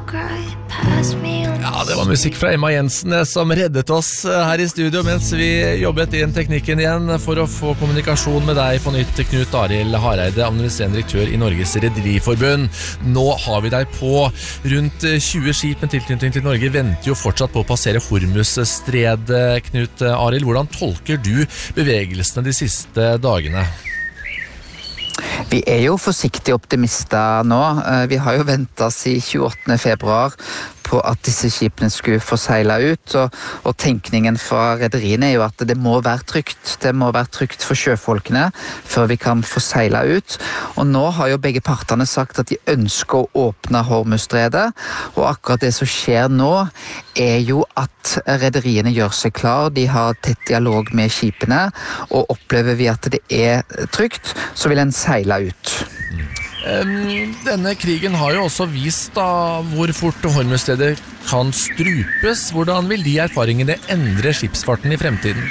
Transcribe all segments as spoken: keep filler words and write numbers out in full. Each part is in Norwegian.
Ja, det var musikk fra Emma Jensen som reddet oss her i studio mens vi jobbet inn teknikken igjen for å få kommunikasjon med deg på nytt, Knut Arild Hareide, administrerende direktør i Norges Rederiforbund. Nå har vi deg på. Rundt tjue skip med tilknytning til Norge venter jo fortsatt på å passere Hormuzstredet, Knut Arild. Hvordan tolker du bevegelsene de siste dagene? Vi er jo forsiktig optimister nå. Vi har jo ventet siden tjueåttende februar på at disse skipene skulle få seile ut, og, og tenkningen fra rederiene er jo at det må være trygt. Det må være trygt for sjøfolkene før vi kan få seile ut. Og nå har jo begge partene sagt at de ønsker å åpne Hormuzstredet, og akkurat det som skjer nå er jo at rederiene gjør seg klar, de har tett dialog med skipene, og opplever vi at det er trygt, så vil en seile ut. Denne krigen har jo også vist da hvor fort Hormuzstredet kan strupes. Hvordan vil de erfaringene endre skipsfarten i fremtiden?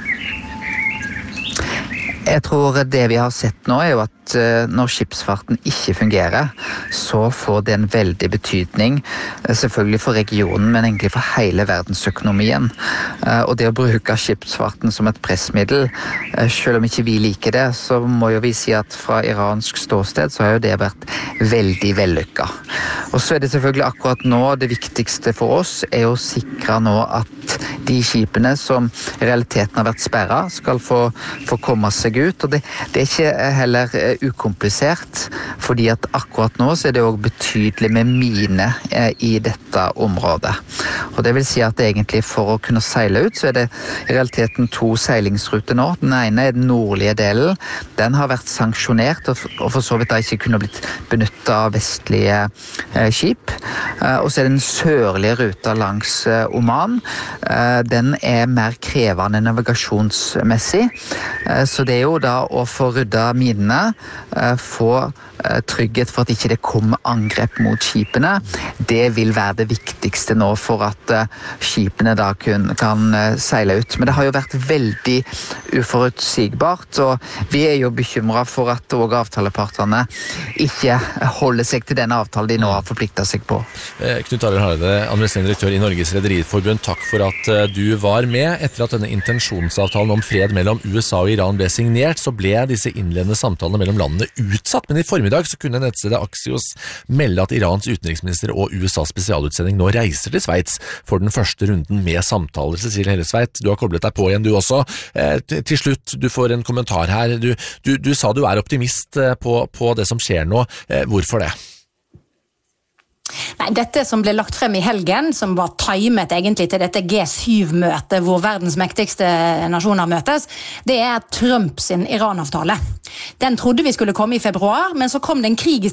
Jeg tror det vi har sett nå er jo at når skipsfarten ikke fungerer, så får det en veldig betydning, selvfølgelig for regionen, men egentlig for hele verdensøkonomien. Og det å bruke skipsfarten som et pressmiddel, selv om ikke vi liker det, så må jo vi si at fra iransk ståsted så har jo det vært veldig vellykket. Og så er det selvfølgelig akkurat nå det viktigste for oss er å sikre nå at de skipene som i realiteten har vært sperret skal få, få komme seg ut, og det, det er ikke heller ukomplisert, fordi at akkurat nå så er det også betydelig med mine eh, i dette området. Og det vil si at egentlig for å kunne seile ut så er det i realiteten to seilingsruter nå. Den ene er den nordlige delen. Den har vært sanksjonert og, og for så vidt da ikke kunne blitt benyttet av vestlige eh, skip. Eh, og så er det den sørlige ruta langs eh, Oman. Eh, den er mer krevende navigasjonsmessig. Eh, så det er jo da å få rydda minene, få trygghet for at ikke det kommer angrep mot skipene. Det vil være det viktigste nå for at skipene da kan, kan seile ut. Men det har jo vært veldig uforutsigbart, og vi er jo bekymret for at også avtalepartene ikke holder seg til den avtalen de nå har forpliktet seg på. Knut Arild Hareide, administrerende direktør i Norges Rederiforbund, takk for at du var med. Etter at denne intensjonsavtalen om fred mellom U S A og Iran ble signert, så ble disse innledende samtalene mellom landene utsatt, men i formiddag så kunne nettstedet Axios melde at Irans utenriksminister og U S A's spesialutsending nå reiser til Sveits for den første runden med samtaler. Cecilie Hellestveit, du har koblet deg på igjen du også. Eh, til slutt, du får en kommentar her. Du, du, du sa du er optimist på, på det som skjer nå. Eh, hvorfor det? Nei, dette som ble lagt frem i helgen, som var timet egentlig til dette G syv-møtet hvor verdens mektigste nasjoner møtes, det er Trump sin Iran-avtale. Den trodde vi skulle komme i februar, men så kom det en krig i